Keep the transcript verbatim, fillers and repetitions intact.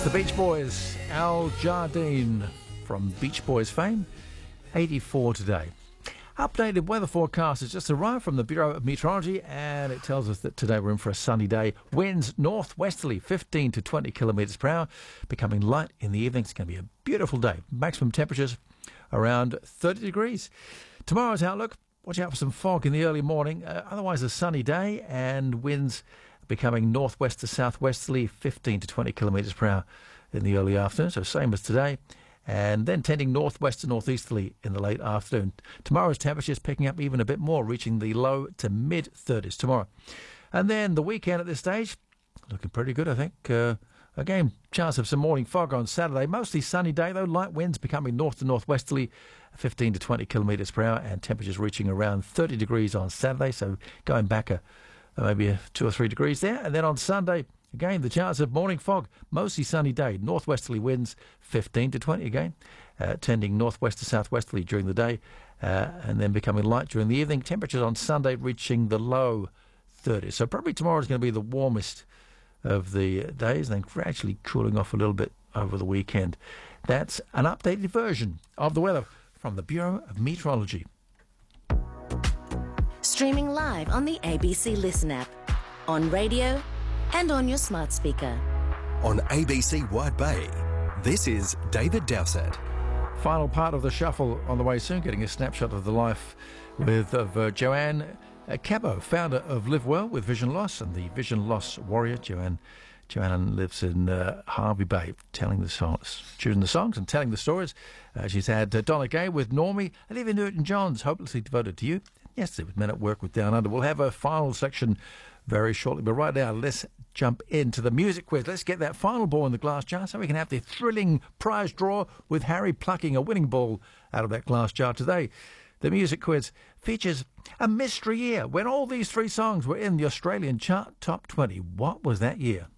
The Beach Boys, Al Jardine from Beach Boys fame, eighty-four today. Updated weather forecast has just arrived from the Bureau of Meteorology, and it tells us that today we're in for a sunny day. Winds northwesterly, fifteen to twenty kilometres per hour, becoming light in the evening. It's going to be a beautiful day. Maximum temperatures around thirty degrees. Tomorrow's outlook, watch out for some fog in the early morning. Uh, otherwise a sunny day, and winds becoming northwest to southwesterly, fifteen to twenty kilometres per hour in the early afternoon, so same as today, and then tending northwest to northeasterly in the late afternoon. Tomorrow's temperatures picking up even a bit more, reaching the low to mid thirties tomorrow. And then the weekend at this stage, looking pretty good, I think. Uh, again, chance of some morning fog on Saturday. Mostly sunny day, though. Light winds becoming north to northwesterly, fifteen to twenty kilometres per hour, and temperatures reaching around thirty degrees on Saturday, so going back a maybe a two or three degrees there. And then on Sunday, again, the chance of morning fog, mostly sunny day, northwesterly winds, fifteen to twenty again, uh, tending northwest to southwesterly during the day, uh, and then becoming light during the evening. Temperatures on Sunday reaching the low thirties. So probably tomorrow is going to be the warmest of the days, and then gradually cooling off a little bit over the weekend. That's an updated version of the weather from the Bureau of Meteorology. Streaming live on the A B C Listen app, on radio and on your smart speaker. On A B C Wide Bay, this is David Dowsett. Final part of the shuffle on the way soon, getting a snapshot of the life with of uh, Joanne uh, Cabot, founder of Live Well with Vision Loss and the Vision Loss Warrior. Joanne Joanne lives in uh, Hervey Bay, telling the songs, choosing the songs and telling the stories. Uh, she's had uh, Donna Gay with Normie, Olivia Newton-John's Hopelessly Devoted to You. Yesterday with Men at Work with Down Under. We'll have a final section very shortly, but right now let's jump into the music quiz. Let's get that final ball in the glass jar so we can have the thrilling prize draw with Harry plucking a winning ball out of that glass jar today. The music quiz features a mystery year when all these three songs were in the Australian chart top twenty. What was that year?